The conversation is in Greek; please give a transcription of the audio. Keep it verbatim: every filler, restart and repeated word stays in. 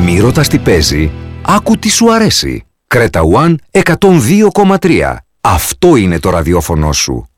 Μη ρωτάς τι παίζει, άκου τι σου αρέσει. Creta One εκατόν δύο κόμμα τρία. Αυτό είναι το ραδιόφωνο σου.